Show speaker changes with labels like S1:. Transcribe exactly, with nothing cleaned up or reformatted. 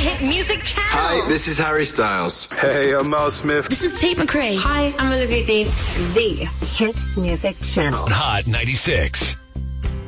S1: Hit Music Channel.
S2: Hi, this is Harry Styles.
S3: Hey, I'm Mel Smith.
S1: This is Tate McRae.
S4: Hi, I'm Olivia Dean. The Hit Music Channel.
S5: Hot ninety-six.